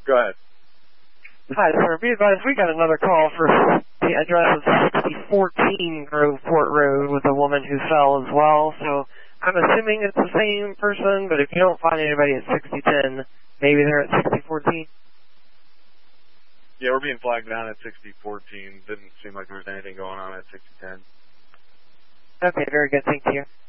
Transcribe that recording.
Go ahead. Hi, sir. Be advised, we got another call for the address of 6014 Groveport Road with a woman who fell as well. So I'm assuming it's the same person, but if you don't find anybody at 6010, maybe they're at 6014. Yeah, we're being flagged down at 6014. Didn't seem like there was anything going on at 6010. Okay, very good. Thank you.